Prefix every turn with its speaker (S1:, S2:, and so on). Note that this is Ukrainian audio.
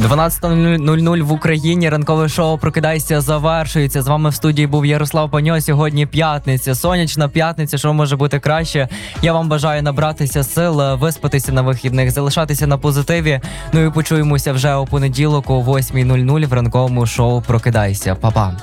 S1: 12:00 в Україні. Ранкове шоу «Прокидайся» завершується. З вами в студії був Ярослав Паньо. Сьогодні п'ятниця, сонячна п'ятниця. Що може бути краще? Я вам бажаю набратися сил, виспатися на вихідних, залишатися на позитиві. Ну і почуємося вже у понеділок о 8:00 в ранковому шоу «Прокидайся». Па-па!